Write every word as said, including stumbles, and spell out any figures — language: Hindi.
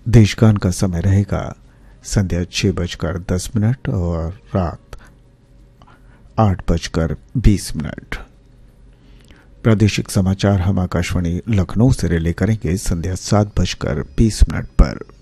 देशगान का समय रहेगा संध्या छह बजकर दस मिनट और रात आठ बजकर बीस मिनट। प्रादेशिक समाचार हम आकाशवाणी लखनऊ से रिले करेंगे संध्या सात बजकर बीस मिनट पर।